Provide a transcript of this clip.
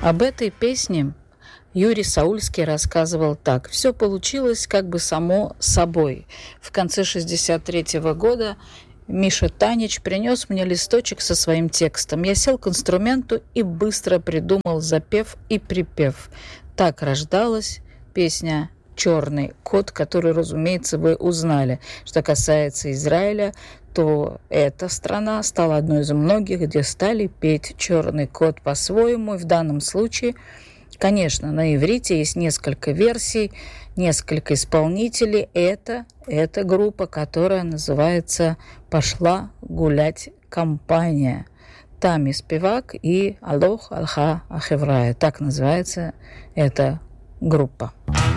Об этой песне Юрий Саульский рассказывал так. Все получилось как бы само собой. В конце 1963 года Миша Танич принес мне листочек со своим текстом. Я сел к инструменту и быстро придумал запев и припев. Так рождалась песня «Черный кот», которую, разумеется, вы узнали. Что касается Израиля, то эта страна стала одной из многих, где стали петь «Черный кот» по-своему. И в данном случае, конечно, на иврите есть несколько версий, несколько исполнителей. Это группа, которая называется «Пошла гулять компания». Тами Спивак и Алох Алха Ахеврая. Так называется эта группа.